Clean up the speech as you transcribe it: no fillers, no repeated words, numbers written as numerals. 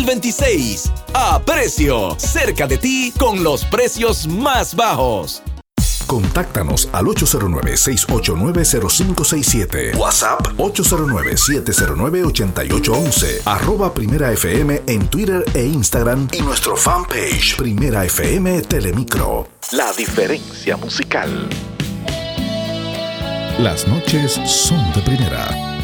2026. A precio, cerca de ti con los precios más bajos. Contáctanos al 809-689-0567. WhatsApp 809-709-8811. @Primera FM en Twitter e Instagram y nuestro fanpage Primera FM Telemicro. La diferencia musical. Las noches son de primera.